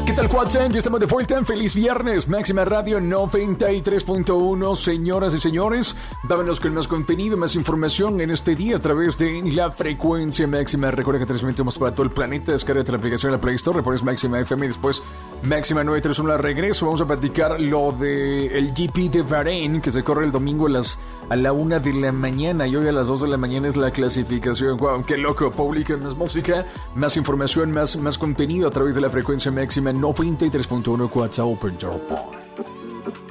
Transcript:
¿Qué tal, WhatsApp? Ya estamos de vuelta. Feliz viernes. Máxima Radio 93.1. Señoras y señores, vámonos con más contenido, más información en este día a través de la frecuencia máxima. Recuerda que transmitimos para todo el planeta. Descárgate la aplicación en la Play Store, pones Máxima FM y después Máxima 931 al regreso. Vamos a platicar lo del GP de Bahrein, que se corre el domingo a la 1 de la mañana y hoy a las 2 de la mañana es la clasificación. Wow, qué loco. Publica más música, más información, más contenido a través de la frecuencia máxima 93.1 WhatsApp Open Door.